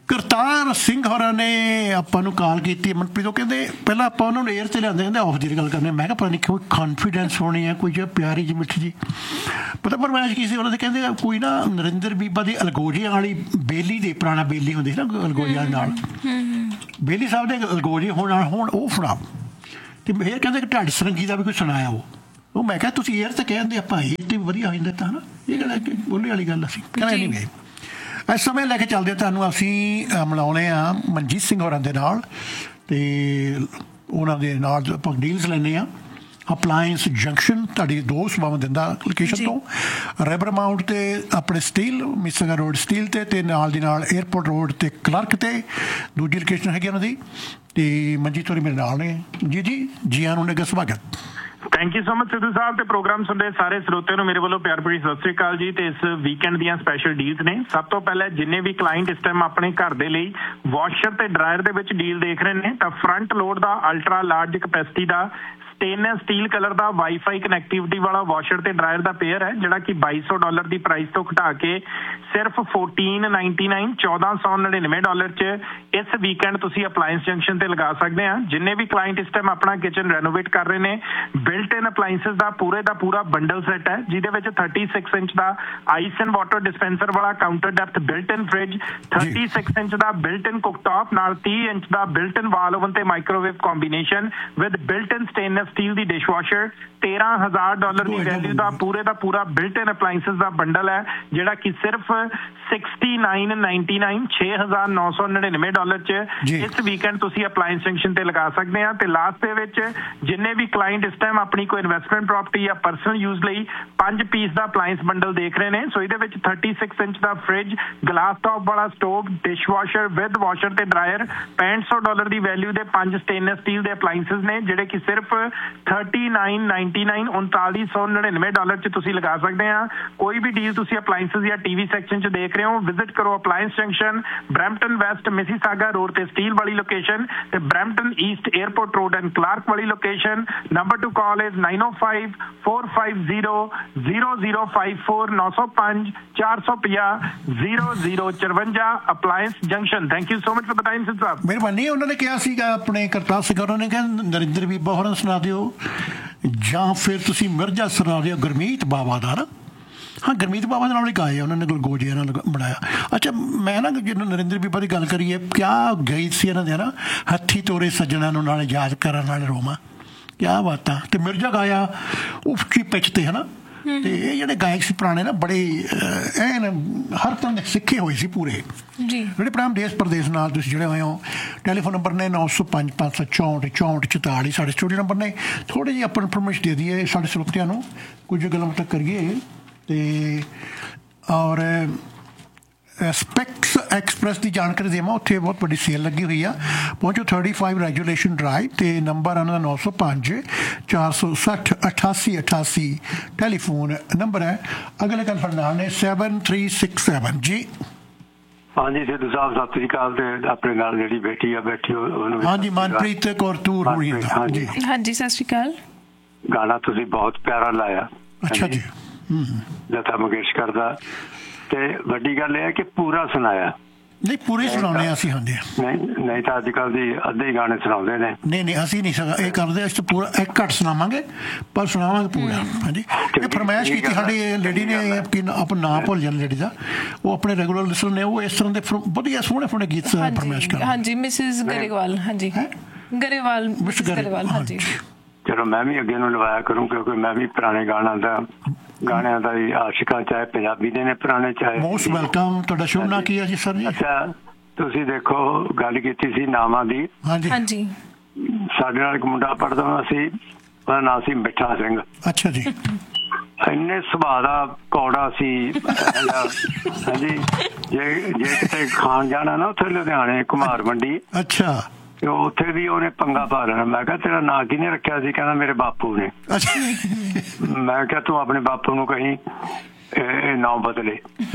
ਕਰਤਾਰ ਸਿੰਘ ਹੋਰਾਂ ਨੇ ਆਪਾਂ ਨੂੰ ਕਾਲ ਕੀਤੀ ਮਨਪ੍ਰੀਤ ਤੋਂ, ਕਹਿੰਦੇ ਪਹਿਲਾਂ ਆਪਾਂ ਉਹਨਾਂ ਨੂੰ ਏਅਰ 'ਤੇ ਲਿਆਂਦੇ, ਕਹਿੰਦੇ ਆਫ ਦੀ ਗੱਲ ਕਰਨੀ। ਮੈਂ ਕਿਹਾ ਪਤਾ ਨਹੀਂ ਕੋਈ ਕਾਨਫੀਡੈਂਸ ਹੋਣੀ ਹੈ, ਕੋਈ ਪਿਆਰੀ ਜਿਹੀ ਮਿੱਠੀ ਜੀ ਪਤਾ ਫਰਮਾਇਸ਼ ਕੀ ਸੀ ਉਹਨਾਂ ਦੇ। ਕਹਿੰਦੇ ਕੋਈ ਨਾ ਨਰਿੰਦਰ ਬੀਬਾ ਦੀ ਅਲਗੋਜਿਆਂ ਵਾਲੀ ਬੇਲੀ ਦੇ, ਪੁਰਾਣਾ ਬੇਲੀ ਹੁੰਦੀ ਸੀ ਨਾ ਅਲਗੋਜਿਆਂ ਦੇ ਨਾਲ, ਬੇਲੀ ਸਾਹਿਬ ਦੇ ਅਲਗੋਜੇ ਹੋਣ ਉਹ ਸੁਣਾ। ਅਤੇ ਇਹ ਕਹਿੰਦੇ ਕਿ ਢੱਡ ਸਰੰਗੀ ਦਾ ਵੀ ਕੋਈ ਸੁਣਾਇਆ ਉਹ। ਮੈਂ ਕਿਹਾ ਤੁਸੀਂ ਏਅਰ 'ਤੇ ਕਹਿੰਦੇ ਆਪਾਂ ਏਅਰ 'ਤੇ ਵਧੀਆ ਹੋ ਜਾਂਦਾ ਤਾਂ ਹੈ ਨਾ, ਇਹ ਗੱਲ ਬੋਲੇ ਵਾਲੀ ਗੱਲ ਅਸੀਂ ਕਹਿੰਦੇ ਨਹੀਂ ਗਏ। ਇਸ ਸਮੇਂ ਲੈ ਕੇ ਚੱਲਦੇ ਤੁਹਾਨੂੰ ਅਸੀਂ ਮਿਲਾਉਂਦੇ ਹਾਂ ਮਨਜੀਤ ਸਿੰਘ ਹੋਰਾਂ ਦੇ ਨਾਲ, ਅਤੇ ਉਹਨਾਂ ਦੇ ਨਾਲ ਆਪਾਂ ਡੀਲਸ ਲੈਂਦੇ ਹਾਂ। ਅਪਲਾਇੰਸ ਜੰਕਸ਼ਨ ਤੁਹਾਡੀ ਦੋ ਸੇਵਾਵਾਂ ਦਿੰਦਾ ਲੋਕੇਸ਼ਨ ਤੋਂ, ਰੈਬਰ ਮਾਊਂਟ 'ਤੇ ਆਪਣੇ ਸਟੀਲ ਮਿਸਿੰਗਾ ਰੋਡ ਸਟੀਲ 'ਤੇ ਨਾਲ ਦੀ ਨਾਲ ਏਅਰਪੋਰਟ ਰੋਡ 'ਤੇ ਕਲਰਕ 'ਤੇ ਦੂਜੀ ਲੋਕੇਸ਼ਨ ਹੈਗੀ ਉਹਨਾਂ ਦੀ। ਅਤੇ ਮਨਜੀਤ ਹੋਰੀ ਮੇਰੇ ਨਾਲ ਨੇ। ਜੀ ਆਇਆਂ ਨੂੰ ਨੇ ਸਵਾਗਤ। Thank you so much Sidhu ਸਾਹਿਬ। ਤੇ ਪ੍ਰੋਗਰਾਮ ਸੁਣਦੇ ਸਾਰੇ ਸਰੋਤਿਆਂ ਨੂੰ ਮੇਰੇ ਵੱਲੋਂ ਪਿਆਰ ਭਰੀ ਸਤਿ ਸ੍ਰੀ ਅਕਾਲ ਜੀ। ਤੇ ਇਸ ਵੀਕਐਂਡ ਦੀਆਂ ਸਪੈਸ਼ਲ ਡੀਲਸ ਨੇ। ਸਭ ਤੋਂ ਪਹਿਲਾਂ ਜਿੰਨੇ ਵੀ ਕਲਾਇੰਟ ਇਸ ਟਾਈਮ ਆਪਣੇ ਘਰ ਦੇ ਲਈ ਵਾਸ਼ਰ ਤੇ ਡਰਾਇਰ ਦੇ ਵਿੱਚ ਡੀਲ ਦੇਖ ਰਹੇ ਨੇ ਤਾਂ ਫਰੰਟ ਲੋਡ ਦਾ ਅਲਟਰਾ ਲਾਰਜ ਕਪੈਸਿਟੀ ਦਾ ਸਟੇਨਲੈਸ ਸਟੀਲ ਕਲਰ ਦਾ ਵਾਈਫਾਈ ਕਨੈਕਟੀਵਿਟੀ ਵਾਲਾ ਵਾਸ਼ਰ ਤੇ ਡਰਾਇਰ ਦਾ ਪੇਅਰ ਹੈ, ਜਿਹੜਾ ਕਿ $2200 ਦੀ ਪ੍ਰਾਈਸ ਤੋਂ ਘਟਾ ਕੇ ਸਿਰਫ $1499 $1499 'ਚ ਇਸ ਵੀਕਐਂਡ ਤੁਸੀਂ ਅਪਲਾਇੰਸ ਜੰਕਸ਼ਨ ਤੇ ਲਗਾ ਸਕਦੇ ਆ। ਜਿੰਨੇ ਵੀ ਕਲਾਇੰਟ ਇਸ ਟਾਈਮ ਆਪਣਾ ਕਿਚਨ ਰੈਨੋਵੇਟ ਕਰ ਰਹੇ ਨੇ, ਬਿਲਟ ਇਨ ਅਪਲਾਇੰਸਿਸ ਦਾ ਪੂਰਾ ਬੰਡਲ ਸੈੱਟ ਹੈ, ਜਿਹਦੇ ਵਿੱਚ 36 inch the ice and water dispenser ਵਾਲਾ ਕਾਊਂਟਰ ਡੈਪਥ ਬਿਲਟ ਇਨ ਫ੍ਰਿਜ, 36 ਇੰਚ ਦਾ ਬਿਲਟ ਇਨ ਕੁਕਟਾਪ ਨਾਲ 30 ਇੰਚ ਦਾ ਬਿਲਟ ਇਨ ਵਾਲ ਓਵਨ ਤੇ microwave combination with built in stainless steel the dishwasher. $13,000 the value ਦਾ ਪੂਰਾ built ਇਨ appliances ਦਾ bundle ਹੈ, ਜਿਹੜਾ ਕਿ ਸਿਰਫ $6999 $6,999 'ਚ ਇਸ ਵੀਕਐਂਡ ਤੁਸੀਂ ਅਪਲਾਇੰਸ ਜੰਕਸ਼ਨ ਤੇ ਲਗਾ ਸਕਦੇ ਆ। ਤੇ ਲਾਸਟ ਦੇ ਵਿੱਚ ਜਿੰਨੇ ਵੀ ਕਲਾਇੰਟ ਇਸ ਟਾਈਮ ਆਪਣੀ ਕੋਈ ਇਨਵੈਸਟਮੈਂਟ ਪ੍ਰਾਪਰਟੀ ਜਾਂ ਪਰਸਨਲ ਯੂਜ਼ ਲਈ 5 ਪੀਸ ਦਾ ਅਪਲਾਇੰਸ ਬੰਡਲ ਦੇਖ ਰਹੇ ਨੇ, ਸੋ ਇਹਦੇ ਵਿੱਚ 36 ਇੰਚ ਦਾ ਫ੍ਰਿਜ, ਗਲਾਸ ਟੌਪ ਵਾਲਾ ਸਟੋਵ, ਡਿਸ਼ਵਾਸ਼ਰ ਵਿਦ ਵਾਸ਼ਰ ਤੇ ਡਰਾਇਰ, $6500 ਦੀ ਵੈਲਿਊ ਦੇ 5 ਸਟੇਨਲੈਸ ਸਟੀਲ ਦੇ ਅਪਲਾਇੰਸਿਸ ਨੇ, ਜਿਹੜੇ ਕਿ ਸਿਰਫ $3999 $3999 'ਚ ਤੁਸੀਂ ਲਗਾ ਸਕਦੇ ਆ। ਕੋਈ ਵੀ ਡੀਲ ਤੁਸੀਂ ਅਪਲਾਇੰਸਿਸ ਜਾਂ ਟੀਵੀ ਸੈਕਸ਼ਨ 'ਚ ਦੇਖ ਰਹੇ ਹੋ, ਵਿਜ਼ਿਟ ਕਰੋ appliance junction, Brampton West Mississauga road ਤੇ ਸਟੀਲ ਵਾਲੀ ਲੋਕੇਸ਼ਨ, ਤੇ Brampton East airport road and Clark ਵਾਲੀ location. Number two call is 9054500054 905 450 0054 appliance junction. Thank you so much for the time Sidhu ਸਾਹਿਬ। ਮਿਹਰਬਾਨੀ। ਉਹਨਾਂ ਨੇ ਕਿਹਾ ਸੀਗਾ ਆਪਣੇ ਕਰਤਾਰ ਸਿੰਘ ਹੋਰਾਂ ਨੇ ਕਿਹਾ ਨਰਿੰਦਰ ਬੀਬਾ ਹੋਰਾਂ ਸੁਣਾ ਦਿਓ, ਜਾਂ ਫਿਰ ਤੁਸੀਂ ਮਿਰਜ਼ਾ ਸੁਣਾ ਦਿਓ ਗੁਰਮੀਤ ਬਾਵਾ ਦਾ ਨਾ। ਹਾਂ, ਗੁਰਮੀਤ ਬਾਵਾ ਦੇ ਨਾਲ ਹੀ ਗਾਏ ਉਹਨਾਂ ਨੇ, ਗਲਗੋਜੇ ਨਾਲ ਬਣਾਇਆ। ਅੱਛਾ, ਮੈਂ ਨਾ ਜਦੋਂ ਨਰਿੰਦਰ ਬੀਬਾ ਦੀ ਗੱਲ ਕਰੀਏ, ਕਿਆ ਗੀਤ ਸੀ ਇਹਨਾਂ ਦੇ ਨਾ, ਹੱਥੀ ਤੋਰੇ ਸੱਜਣਾ ਨੂੰ ਨਾਲ ਯਾਦ ਕਰਨ ਨਾਲ ਰੋਵਾਂ, ਕਿਆ ਬਾਤਾਂ। ਅਤੇ ਮਿਰਜ਼ਾ ਗਾਇਆ ਉੱਚੀ ਪਿੱਚ 'ਤੇ ਹੈ ਨਾ। ਅਤੇ ਇਹ ਜਿਹੜੇ ਗਾਇਕ ਸੀ ਪੁਰਾਣੇ ਨਾ, ਬੜੇ ਐਨ ਹਰ ਤਰ੍ਹਾਂ ਦੇ ਸਿੱਖੇ ਹੋਏ ਸੀ ਪੂਰੇ, ਜਿਹੜੇ ਪੁਰਾਣੇ ਦੇਸ਼ ਪ੍ਰਦੇਸ਼ ਨਾਲ ਤੁਸੀਂ ਜਿਹੜੇ ਹੋਏ ਹੋ। ਟੈਲੀਫੋਨ ਨੰਬਰ ਨੇ 905 564 64 44 ਸਾਡੇ ਸਟੂਡੀਓ ਨੰਬਰ ਨੇ। ਥੋੜ੍ਹੀ ਜਿਹੀ ਆਪਾਂ ਇਨਫੋਰਮੇਸ਼ਨ ਦੇ ਦਈਏ ਸਾਡੇ ਸਰੋਤਿਆਂ ਨੂੰ, ਕੁਝ ਗੱਲਾਂ ਮਤਲਬ ਕਰੀਏ। ਅਤੇ ਔਰ ਸਪੈਕਸ ਐਕਸਪ੍ਰੈਸ ਦੀ ਜਾਣਕਾਰੀ ਦੇਵਾਂ, ਉੱਥੇ ਬਹੁਤ ਵੱਡੀ ਸੇਲ ਲੱਗੀ ਹੋਈ ਆ। ਪਹੁੰਚੋ 35 ਰੈਜੂਲੇਸ਼ਨ ਡਰਾਈਵ, ਅਤੇ ਨੰਬਰ ਉਹਨਾਂ ਦਾ 905 460 8888 ਟੈਲੀਫੋਨ ਨੰਬਰ ਹੈ। ਅਗਲੇ ਗੱਲ ਸਾਡੇ ਨਾਲ ਨੇ 7367 ਜੀ। ਹਾਂਜੀ ਸਿੱਧੂ ਸਾਹਿਬ ਸਤਿ ਸ੍ਰੀ ਅਕਾਲ। ਤੇ ਆਪਣੇ ਨਾਲ ਜਿਹੜੀ ਬੇਟੀ ਆ ਬੈਠੀ ਉਹਨੂੰ ਹਾਂਜੀ ਮਨਪ੍ਰੀਤ ਕੌਰ ਤੂਰ ਹੋਣੀ ਹਾਂਜੀ ਸਤਿ ਸ੍ਰੀ ਅਕਾਲ। ਗਾਣਾ ਤੁਸੀਂ ਬਹੁਤ ਪਿਆਰਾ ਲਾਇਆ। ਅੱਛਾ ਜੀ। ਲਤਾ ਮੰਗੇਸ਼ਕਰ ਦਾ। ਤੇ ਵੱਡੀ ਗੱਲ ਇਹ ਹੈ ਕਿ ਪੂਰਾ ਸੁਣਾਇਆ। ਨਹੀਂ ਪੂਰੇ ਸੁਣਾਉਣੇ ਆ ਅਸੀਂ। ਹਾਂਜੀ ਨਹੀਂ ਤਾਂ ਅੱਜ ਕੱਲ੍ਹ ਦੀ ਅੱਧੇ ਹੀ ਗਾਣੇ ਸੁਣਾਉਂਦੇ ਨੇ। ਨਹੀਂ ਅਸੀਂ ਨਹੀਂ ਇਹ ਕਰਦੇ, ਅਸੀਂ ਪੂਰਾ ਇੱਕ ਘੱਟ ਸੁਣਾਵਾਂਗੇ ਪਰ ਸੁਣਾਵਾਂਗੇ ਪੂਰਾ। ਹਾਂਜੀ, ਇਹ ਫਰਮਾਇਸ਼ ਕੀਤੀ ਸਾਡੀ ਲੇਡੀ ਨੇ ਕਿ ਆਪਣਾ ਨਾਂ ਭੁੱਲ ਜਾਣ ਲੇਡੀ ਦਾ, ਉਹ ਆਪਣੇ ਰੈਗੂਲਰ ਲਿਸਨਰ ਨੇ, ਉਹ ਇਸ ਤਰ੍ਹਾਂ ਦੇ ਵਧੀਆ ਸੋਹਣੇ ਗੀਤ ਫਰਮਾਇਸ਼ ਕਰਦੇ। ਹਾਂਜੀ ਮਿਸਿਸ ਗਰੇਵਾਲ। ਹਾਂਜੀ ਗਰੇਵਾਲ, ਮਿਸ ਗਰੇਵਾਲ। ਹਾਂਜੀ ਚਲੋ ਮੈਂ ਵੀ ਅੱਗੇ ਨੂੰ ਲਵਾਇਆ ਕਰੂੰ, ਕਿਉਂਕਿ ਮੈਂ ਵੀ ਪੁਰਾਣੇ ਗਾਣਿਆਂ ਦਾ ਹੀ ਆਸ਼ਿਕਾਂ, ਚਾਹੇ ਪੰਜਾਬੀ ਦੇ ਨੇ ਪੁਰਾਣੇ ਚਾਹੇ। Most welcome. ਤੁਹਾਡਾ ਸ਼ੁਭ ਨਾਂ ਕੀ ਹੈ ਜੀ ਸਰ ਜੀ? ਅੱਛਾ, ਤੁਸੀਂ ਦੇਖੋ ਗੱਲ ਕੀਤੀ ਸੀ ਨਾਵਾਂ ਦੀ। ਹਾਂਜੀ ਸਾਡੇ ਨਾਲ ਇੱਕ ਮੁੰਡਾ ਪੜ੍ਹਦਾ ਹੁੰਦਾ ਸੀ, ਉਹਦਾ ਨਾਂ ਸੀ ਮਿੱਠਾ ਸਿੰਘ। ਅੱਛਾ ਜੀ। ਇੰਨੇ ਸੁਭਾਅ ਦਾ ਕੌੜਾ ਸੀ। ਹਾਂਜੀ, ਜੇ ਕਿਤੇ ਖਾਣ ਜਾਣਾ ਨਾ ਉੱਥੇ ਲੁਧਿਆਣੇ ਘੁਮਾਰ ਮੰਡੀ, ਅੱਛਾ, ਤੇ ਉੱਥੇ ਵੀ ਉਹਨੇ ਪੰਗਾ ਪਾ ਲੈਣਾ। ਮੈਂ ਕਿਹਾ ਤੇਰਾ ਨਾਂ ਕਿਹਨੇ ਰੱਖਿਆ ਸੀ? ਕਹਿੰਦਾ ਮੇਰੇ ਬਾਪੂ ਨੇ। ਮੈਂ ਕਿਹਾ ਤੂੰ ਆਪਣੇ ਬਾਪੂ ਨੂੰ ਕਹੀਂ ਇਹ ਨਾਂ ਬਦਲੇ।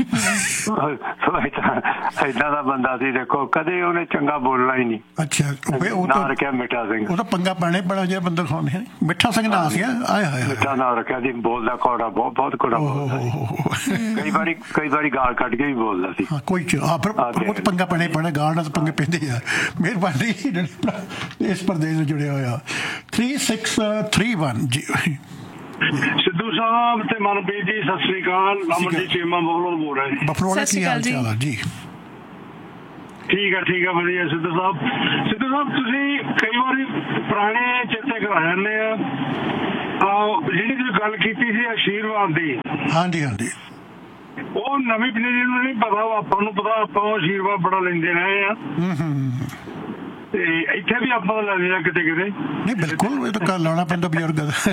ਏਦਾਂ ਦਾ ਬੰਦਾ ਸੀ, ਦੇਖੋ ਕਦੇ ਉਹਨੇ ਚੰਗਾ ਬੋਲਣਾ ਹੀ ਨਹੀਂ। ਅੱਛਾ, ਉਹ ਨਾਂ ਰੱਖਿਆ ਮਿੱਠਾ ਸਿੰਘ। ਉਹ ਤਾਂ ਪੰਗਾ ਪਾਣੇ ਬੜਾ ਜਿਹੜਾ ਬੰਦਾ ਖਾਉਂਦੇ ਮਿੱਠਾ ਸਿੰਘ ਨਾਂ ਸੀ। ਆਏ ਹਾਏ, ਮਿੱਠਾ ਨਾਂ ਰੱਖਿਆ ਸੀ। ਬੋਲਦਾ ਕੌੜਾ, ਬਹੁਤ ਕੌੜਾ ਬੋਲਦਾ ਸੀ। ਕਈ ਵਾਰੀ ਗਾਲ ਕੱਢ ਕੇ ਵੀ ਬੋਲਦਾ ਸੀ। ਕੋਈ ਫਿਰ ਬਹੁਤ ਪੰਗਾ ਪਾਣੇ ਪੈਣਾ, ਗਾਲ ਨਾਲ ਪੰਗੇ ਪੈਂਦੇ ਆ। ਮਿਹਰਬਾਨੀ ਇਸ ਪ੍ਰਦੇਸ਼ ਨਾਲ ਜੁੜਿਆ ਹੋਇਆ। 3631 ਜੀ। ਸਿੱਧੂ ਸਾਹਿਬ ਤੇ ਮਨਪ੍ਰੀਤ ਜੀ ਸਤਿ ਸ੍ਰੀ ਅਕਾਲ। ਅਮਰਜੀਤ ਚੀਮਾ ਬਫਲੋ ਬੋਲ ਰਿਹਾ ਜੀ। ਬਫਲੋ ਕੀ ਹਾਲ ਚਾਲ ਆ ਜੀ? ਠੀਕ ਆ ਵਧੀਆ। ਸਿੱਧੂ ਸਾਹਿਬ ਤੁਸੀਂ ਕਈ ਵਾਰੀ ਪੁਰਾਣੇ ਚੇਤੇ ਕਰਾ ਜਾਂਦੇ ਆ। ਜਿਹੜੀ ਤੁਸੀਂ ਗੱਲ ਕੀਤੀ ਸੀ ਆਸ਼ੀਰਵਾਦ ਦੀ, ਹਾਂਜੀ ਉਹ ਨਵੀਂ ਪੀੜ੍ਹੀ ਨੂੰ ਨਹੀਂ ਪਤਾ, ਆਪਾਂ ਨੂੰ ਪਤਾ। ਆਪਾਂ ਉਹ ਆਸ਼ੀਰਵਾਦ ਬੜਾ ਲੈਂਦੇ ਰਹੇ ਆ ਤੇ ਇੱਥੇ ਵੀ ਆਪਾਂ ਲੈਂਦੇ ਆ ਕਿਤੇ। ਨਹੀਂ ਬਿਲਕੁਲ, ਇਹ ਤਾਂ ਕੱਲ ਲਾਉਣਾ ਪੈਂਦਾ ਬਜ਼ੁਰਗ ਦਾ।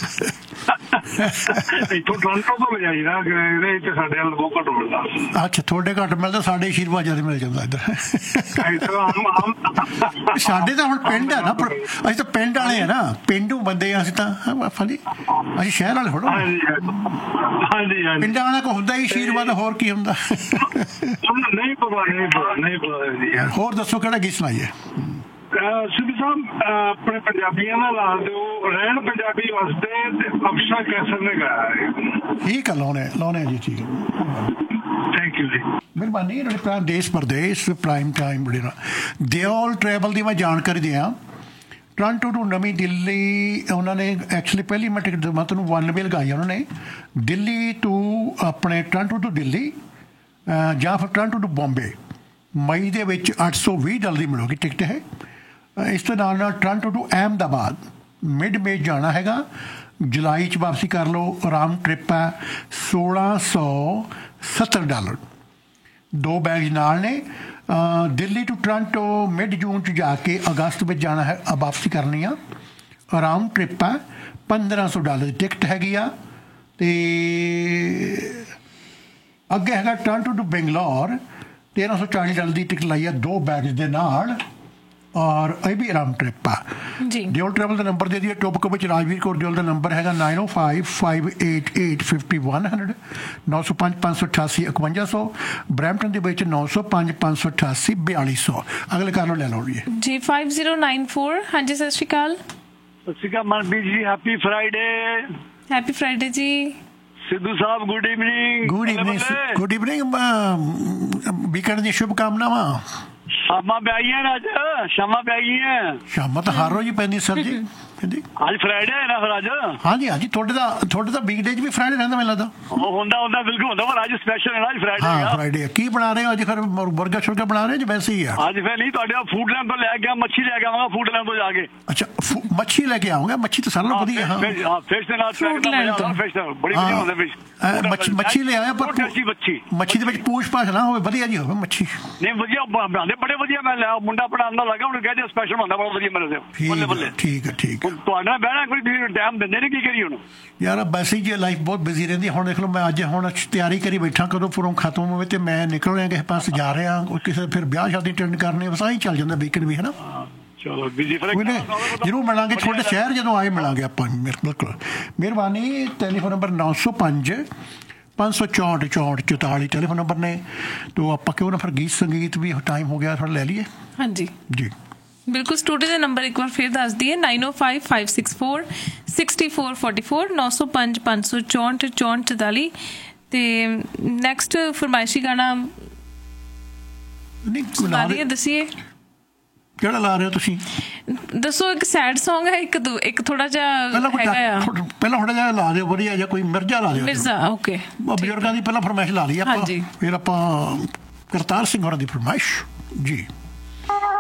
ਇੱਥੋਂ ਟੋਰਾਂਟੋ ਤੋਂ ਲਿਜਾਈਦਾ, ਇੱਥੇ ਸਾਡੇ ਵੱਲ ਬਹੁਤ ਘੱਟ ਮਿਲਦਾ। ਅੱਛਾ, ਤੁਹਾਡੇ ਘੱਟ ਮਿਲਦਾ, ਸਾਡੇ ਆਸ਼ੀਰਵਾਦ ਜ਼ਿਆਦਾ ਮਿਲ ਜਾਂਦਾ ਇੱਧਰ। ਸਾਡੇ ਤਾਂ ਹੁਣ ਪਿੰਡ ਹੈ ਨਾ, ਅਸੀਂ ਤਾਂ ਪਿੰਡ ਵਾਲੇ ਆ ਨਾ, ਪੇਂਡੂ ਬੰਦੇ ਆ ਅਸੀਂ ਤਾਂ। ਅਸੀਂ ਸ਼ਹਿਰ ਵਾਲੇ ਥੋੜ੍ਹਾ। ਹਾਂਜੀ ਪਿੰਡਾਂ ਵਾਲਾ ਕੋ ਹੁੰਦਾ ਹੀ ਆਸ਼ੀਰਵਾਦ, ਹੋਰ ਕੀ ਹੁੰਦਾ? ਨਹੀਂ ਪਤਾ। ਹੋਰ ਦੱਸੋ ਕਿਹੜਾ ਗੀਤ ਸੁਣਾਈਏ? ਸਿੱਧੂ ਸਾਹਿਬ ਆਪਣੇ ਪੰਜਾਬੀਆਂ ਦਾ ਲਾ ਦਿਓ, ਰਹਿਣ ਪੰਜਾਬੀ ਵਾਸਤੇ ਤੇ ਅਫਸ਼ਾ ਕੈਸਰ ਨੇ ਗਾਇਆ। ਠੀਕ ਆ, ਲਾਉਣੇ ਜੀ। ਠੀਕ ਹੈ, ਥੈਂਕ ਯੂ ਜੀ। ਮਿਹਰਬਾਨੀ। ਇਹਨਾਂ ਨੇ ਦੇਸ਼ ਪ੍ਰਦੇਸ਼ ਪ੍ਰਾਈਮ ਟਾਈਮ ਬੜੇ ਨਾ ਦਿਓਲ ਟਰੈਵਲ ਦੀ ਮੈਂ ਜਾਣਕਾਰੀ ਦਿਆਂ। ਟੋਰਾਂਟੋ ਟੂ ਨਵੀਂ ਦਿੱਲੀ ਉਹਨਾਂ ਨੇ ਐਕਚੁਅਲੀ ਪਹਿਲੀ ਮੈਂ ਟਿਕਟ ਮੈਂ ਤੁਹਾਨੂੰ 1 ਵੇ ਲਗਾਈ ਉਹਨਾਂ ਨੇ। ਦਿੱਲੀ ਟੂ ਆਪਣੇ ਟੋਰਾਂਟੋ ਟੂ ਦਿੱਲੀ ਜਾਂ ਫਿਰ ਟੋਰਾਂਟੋ ਟੂ ਬੰਬੇ ਮਈ ਦੇ ਵਿੱਚ $820 ਦੀ ਮਿਲੂਗੀ ਟਿਕਟ ਹੈ। ਇਸ ਤੋਂ ਨਾਲ ਟੋਰਾਂਟੋ ਟੂ ਅਹਿਮਦਾਬਾਦ ਮਿਡ ਮੇ ਜਾਣਾ ਹੈਗਾ, ਜੁਲਾਈ 'ਚ ਵਾਪਸੀ ਕਰ ਲਓ। ਰਾਊਂਡ ਟ੍ਰਿਪ ਹੈ $1670। 2 ਬੈਗਸ ਨਾਲ ਨੇ। ਦਿੱਲੀ ਟੂ ਟੋਰਾਂਟੋ ਮਿਡ ਜੂਨ 'ਚ ਜਾ ਕੇ ਅਗਸਤ ਵਿੱਚ ਜਾਣਾ ਹੈ, ਵਾਪਸੀ ਕਰਨੀ ਆ। ਰਾਊਂਡ ਟ੍ਰਿਪ ਹੈ $1500 ਦੀ ਟਿਕਟ ਹੈਗੀ ਆ। ਅਤੇ ਅੱਗੇ ਹੈਗਾ Toronto to Bangalore $1340 the ticket ਲਾਈ ਆ 2 ਬੈਗਸ ਦੇ ਨਾਲ। ਔਰ ਇਹ ਵੀ ਆਰਾਮ ਟ੍ਰਿਪ ਆ ਜੀ। ਦਿਓਲ ਟਰੈਵਲ ਦਾ ਨੰਬਰ ਦੇ ਦਿਓ ਟੋਪਕੋ ਵਿੱਚ। ਰਾਜਵੀਰ ਕੌਰ ਦਿਓਲ ਦਾ ਨੰਬਰ ਹੈਗਾ 9055885100 905-588-5100। ਬਰੈਂਪਟਨ ਦੇ ਵਿੱਚ 905-588-4200। ਅਗਲੇ ਕਰ ਲਓ, ਲੈ ਲਓ ਜੀ। 5094 ਹਾਂਜੀ, ਸਤਿ ਸ਼੍ਰੀ ਅਕਾਲ। ਸਤਿ ਸ਼੍ਰੀ ਅਕਾਲ Manpreet ji, happy Friday. Happy Friday ਜੀ। ਸਿੱਧੂ ਸਾਹਿਬ good evening. Good evening. Weekend ਦੀਆਂ ਸ਼ੁਭਕਾਮਨਾਵਾਂ। ਸ਼ਾਮਾਂ ਪੈ ਗਈਆਂ ਅੱਜ, ਸ਼ਾਮਾਂ ਪੈ ਗਈਆਂ। ਸ਼ਾਮਾਂ ਤਾਂ ਹਰ ਰੋਜ਼ ਹੀ ਪੈਂਦੀ ਸਰ ਜੀ। ਅੱਜ ਫਰਾਈਡੇ ਹੈ ਨਾ ਫਿਰ ਅੱਜ? ਹਾਂਜੀ ਤੁਹਾਡੇ ਦਾ ਵੀਕਡੇ 'ਚ ਵੀ ਫਰਾਈਡੇ ਰਹਿੰਦਾ ਮੈਨੂੰ ਲੱਗਦਾ। ਉਹ ਹੁੰਦਾ ਬਿਲਕੁਲ ਹੁੰਦਾ, ਪਰ ਅੱਜ ਸਪੈਸ਼ਲ ਹੈ ਨਾ, ਅੱਜ ਫਰਾਈਡੇ ਹੈ। ਫਰਾਈਡੇ ਕੀ ਬਣਾ ਰਹੇ ਹੋ ਅੱਜ? ਫਿਰ ਬਰਗਰ ਸ਼ੁਰਗਰ ਬਣਾ ਰਹੇ ਹੋ ਜਾਂ ਵੈਸੇ ਹੀ ਆ? ਅੱਜ ਫਿਰ ਨਹੀਂ, ਤੁਹਾਡੇ ਫੂਡ ਲੈਂਡ ਤੋਂ ਲੈ ਕੇ ਮੱਛੀ ਲੈ ਕੇ ਆਵਾਂਗਾ, ਫੂਡ ਲੈਂਡ ਤੋਂ ਜਾ ਕੇ। ਅੱਛਾ, ਮੱਛੀ ਲੈ ਕੇ ਆਉਂਗਾ। ਮੱਛੀ ਤਾਂ ਸਾਰਿਆਂ ਨਾਲੋਂ ਵਧੀਆ। ਹਾਂ, ਫਿਸ਼ ਦੇ ਨਾਲ ਫਿਸ਼ ਬੜੀ ਵਧੀਆ ਹੁੰਦੀ ਫਿਸ਼। ਮੱਛੀ ਲੈ ਆਇਆ, ਪਰ ਮੱਛੀ ਦੇ ਵਿੱਚ ਪੂਛ ਪਾਛ ਨਾ ਹੋਵੇ, ਵਧੀਆ ਜੀ ਹੋਵੇ ਮੱਛੀ। ਨਹੀਂ ਵਧੀਆ ਬਣਾਉਂਦੇ, ਬੜੇ ਵਧੀਆ। ਮੈਂ ਲਿਆ ਮੁੰਡਾ ਬਣਾਉਣ ਲੱਗਾ, ਉਹਨੂੰ ਕਹਿੰਦੇ ਸਪੈਸ਼ਲ ਬਣਦਾ, ਬੜਾ ਵਧੀਆ ਮਿਲਦੇ। ਬੱਲੇ ਠੀਕ ਹੈ। ਤੁਹਾਡਾ ਬਹਿਣਾ ਕੋਈ ਟਾਈਮ ਦਿੰਦੇ ਨੇ, ਕੀ ਕਰੀ ਹੁਣ ਯਾਰ? ਵੈਸੇ ਹੀ ਜੇ ਲਾਈਫ ਬਹੁਤ ਬਿਜ਼ੀ ਰਹਿੰਦੀ। ਹੁਣ ਦੇਖ ਲਓ, ਮੈਂ ਅੱਜ ਤਿਆਰੀ ਕਰੀ ਬੈਠਾ, ਕਦੋਂ ਪ੍ਰੋਗਰਾਮ ਖਤਮ ਹੋਵੇ ਤੇ ਮੈਂ ਨਿਕਲ ਰਿਹਾ ਕਿਸੇ ਪਾਸੇ ਜਾ ਰਿਹਾ, ਕਿਸੇ ਫਿਰ ਵਿਆਹ ਸ਼ਾਦੀ ਅਟੈਂਡ ਕਰਨੀ, ਬਸ ਆਹੀ ਚੱਲ ਜਾਂਦਾ ਵੀਕਐਂਡ ਵੀ, ਹੈ ਨਾ। ਚਲੋ ਬਿਜ਼ੀ ਜ਼ਰੂਰ ਮਿਲਾਂਗੇ, ਤੁਹਾਡੇ ਸ਼ਹਿਰ ਜਦੋਂ ਆਏ ਮਿਲਾਂਗੇ ਆਪਾਂ। ਬਿਲਕੁਲ ਮਿਹਰਬਾਨੀ। ਟੈਲੀਫੋਨ ਨੰਬਰ 905-564-44 ਟੈਲੀਫੋਨ ਨੰਬਰ ਨੇ। ਤੋ ਆਪਾਂ ਕਿਉਂ ਨਾ ਫਿਰ ਗੀਤ ਸੰਗੀਤ ਵੀ ਟਾਈਮ ਹੋ ਗਿਆ, ਥੋੜਾ ਲੈ ਲਈਏ। ਹਾਂਜੀ ਜੀ ਬਿਲਕੁਲ। ਸਟੂਡੀਓ ਦਾ ਨੰਬਰ ਇੱਕ ਵਾਰ ਫਿਰ ਦੱਸ ਦਈਏ 9055646444 905-564-44 ਤੇ ਨੈਕਸਟ ਫਰਮਾਇਸ਼ੀ ਗਾਣਾ ਲਾ ਰਹੀ ਹੈ, ਦਸੀਏ ਕਿਹੜਾ ਲਾ ਰਹੇ ਹੋ ਤੁਸੀਂ? ਦੱਸੋ। ਇੱਕ ਸੈਡ ਸੌਂਗ ਹੈ, ਇੱਕ ਥੋੜਾ ਜਿਹਾ ਹੈਗਾ ਆ। ਪਹਿਲਾਂ ਥੋੜਾ ਜਿਹਾ ਲਾ ਦਿਓ, ਵਧੀਆ ਜਿਹਾ ਕੋਈ ਮਿਰਜ਼ਾ ਲਾ ਦਿਓ। ਮਿਰਜ਼ਾ, ਓਕੇ। ਬਜ਼ੁਰਗਾਂ ਦੀ ਪਹਿਲਾਂ ਫਰਮਾਇਸ਼ ਲਾ ਲਈ ਆਪਾਂ, ਫਿਰ ਆਪਾਂ ਕਰਤਾਰ ਸਿੰਘ ਹੋਰਾਂ ਦੀ ਫਰਮਾਇਸ਼ ਜੀ।